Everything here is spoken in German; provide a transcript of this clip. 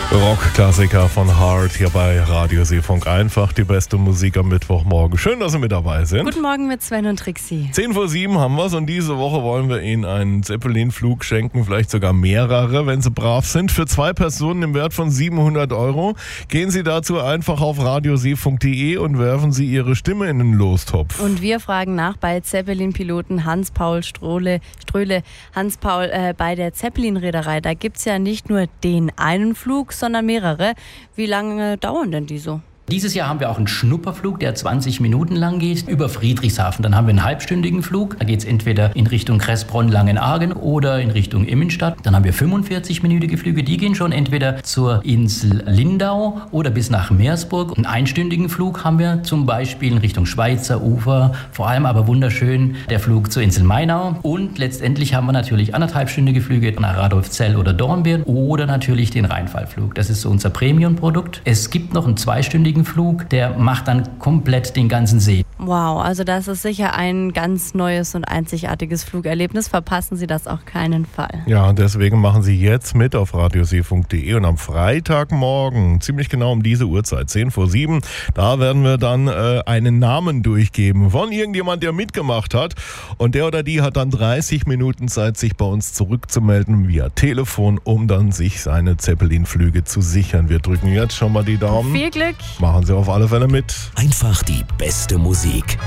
Rockklassiker von Heart hier bei Radio Seefunk. Einfach die beste Musik am Mittwochmorgen. Schön, dass Sie mit dabei sind. Guten Morgen mit Sven und Trixie. 7:10 haben wir es und diese Woche wollen wir Ihnen einen Zeppelin-Flug schenken, vielleicht sogar mehrere, wenn Sie brav sind, für 2 Personen im Wert von 700 €. Gehen Sie dazu einfach auf radioseefunk.de und werfen Sie Ihre Stimme in den Lostopf. Und wir fragen nach bei Zeppelin-Piloten Hans-Paul Ströhle, Hans-Paul, bei der Zeppelin-Reederei. Da gibt es ja nicht nur den einen Flug, sondern mehrere. Wie lange dauern denn die so? Dieses Jahr haben wir auch einen Schnupperflug, der 20 Minuten lang geht, über Friedrichshafen. Dann haben wir einen halbstündigen Flug. Da geht es entweder in Richtung Kressbronn, Langenargen oder in Richtung Immenstadt. Dann haben wir 45-minütige Flüge. Die gehen schon entweder zur Insel Lindau oder bis nach Meersburg. Einen einstündigen Flug haben wir zum Beispiel in Richtung Schweizer Ufer. Vor allem aber wunderschön der Flug zur Insel Mainau. Und letztendlich haben wir natürlich 1,5-stündige Flüge nach Radolfzell oder Dornbirn oder natürlich den Rheinfallflug. Das ist so unser Premium-Produkt. Es gibt noch einen 2-stündigen Flug, der macht dann komplett den ganzen See. Wow, also das ist sicher ein ganz neues und einzigartiges Flugerlebnis. Verpassen Sie das auf keinen Fall. Ja, und deswegen machen Sie jetzt mit auf radioseefunk.de und am Freitagmorgen, ziemlich genau um diese Uhrzeit, 7:10, da werden wir dann einen Namen durchgeben von irgendjemand, der mitgemacht hat. Und der oder die hat dann 30 Minuten Zeit, sich bei uns zurückzumelden via Telefon, um dann sich seine Zeppelin-Flüge zu sichern. Wir drücken jetzt schon mal die Daumen. Viel Glück! Machen Sie auf alle Fälle mit. Einfach die beste Musik.